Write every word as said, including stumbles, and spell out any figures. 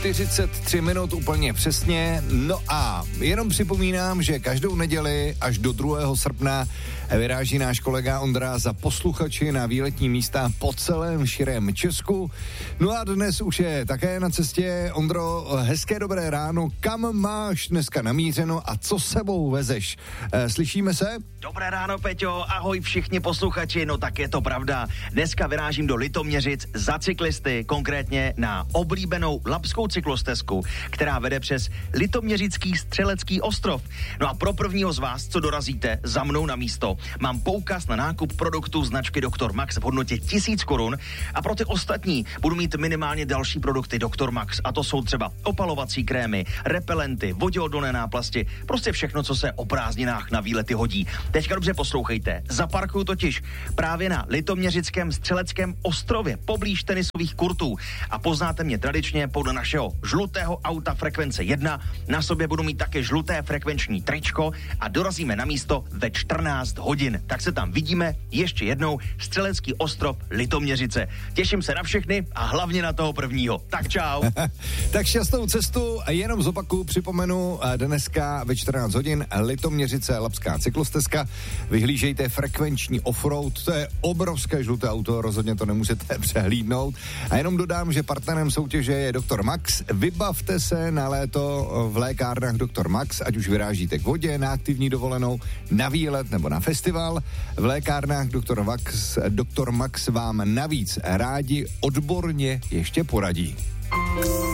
čtyřicet tři minut úplně přesně. No a jenom připomínám, že každou neděli až do druhého srpna vyráží náš kolega Ondra za posluchači na výletní místa po celém širém Česku. No a dnes už je také na cestě. Ondro, hezké dobré ráno. Kam máš dneska namířeno a co sebou vezeš? Slyšíme se? Dobré ráno, Peťo, ahoj všichni posluchači, no tak je to pravda. Dneska vyrážím do Litoměřic za cyklisty, konkrétně na oblíbenou labskou cyklostezku, která vede přes Litoměřický Střelecký ostrov. No a pro prvního z vás, co dorazíte za mnou na místo, mám poukaz na nákup produktů značky doktor Max v hodnotě tisíc korun a pro ty ostatní budu mít minimálně další produkty doktor Max, a to jsou třeba opalovací krémy, repelenty, voděodolné náplasti, prostě všechno, co se o prázdninách na výlety hodí. Teďka dobře poslouchejte, zaparkuju totiž právě na Litoměřickém Střeleckém ostrově, poblíž tenisových kurtů, a poznáte mě tradičně podle našeho žlutého auta frekvence jedna, na sobě budu mít také žluté frekvenční tričko a dorazíme na místo ve čtrnáct hodin. Tak se tam vidíme ještě jednou, Střelecký ostrov Litoměřice. Těším se na všechny a hlavně na toho prvního. Tak čau. Tak šťastnou cestu, jenom zopakuju, připomenu, dneska ve čtrnáct hodin Litoměřice, labská cyklostezka. Vyhlížejte frekvenční offroad, to je obrovské žluté auto, rozhodně to nemůžete přehlídnout. A jenom dodám, že partnerem soutěže je doktor Max. Vybavte se na léto v lékárnách doktor Max, ať už vyrážíte k vodě, na aktivní dovolenou, na výlet nebo na festival. V lékárnách doktor Max, doktor Max vám navíc rádi odborně ještě poradí.